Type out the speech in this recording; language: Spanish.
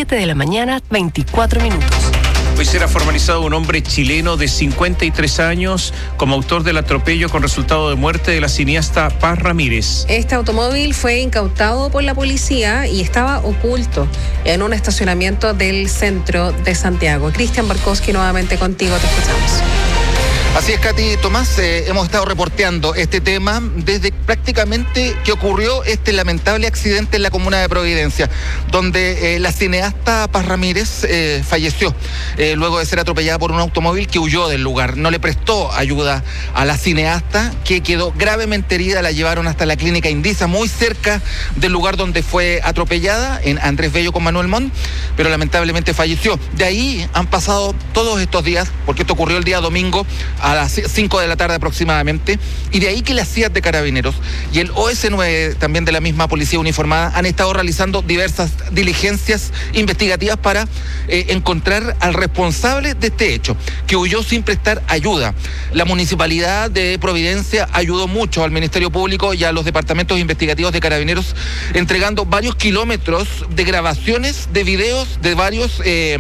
7 de la mañana, 24 minutos. Hoy será formalizado un hombre chileno de 53 años como autor del atropello con resultado de muerte de la cineasta Paz Ramírez. Este automóvil fue incautado por la policía y estaba oculto en un estacionamiento del centro de Santiago. Cristian Barkowski, nuevamente contigo, te escuchamos. Así es, Katy Tomás, hemos estado reporteando este tema desde prácticamente que ocurrió este lamentable accidente en la comuna de Providencia, donde la cineasta Paz Ramírez falleció luego de ser atropellada por un automóvil que huyó del lugar. No le prestó ayuda a la cineasta, que quedó gravemente herida. La llevaron hasta la clínica Indisa, muy cerca del lugar donde fue atropellada, en Andrés Bello con Manuel Montt, pero lamentablemente falleció. De ahí han pasado todos estos días, porque esto ocurrió el día domingo a las 5 de la tarde aproximadamente, y de ahí que las CIAT de Carabineros y el OS9 también de la misma Policía Uniformada han estado realizando diversas diligencias investigativas para encontrar al responsable de este hecho, que huyó sin prestar ayuda. La Municipalidad de Providencia ayudó mucho al Ministerio Público y a los departamentos investigativos de Carabineros, entregando varios kilómetros de grabaciones de videos de varios